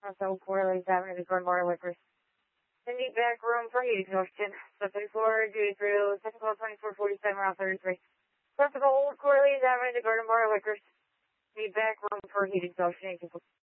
Also, Corley's Avenue to Gordon Bar Liquors. The need back room for heat exhaustion. So 34 due through technical 2447 around 33. First of all, Corley's Avenue to Gordon Bar Liquors. Need back room for heat exhaustion.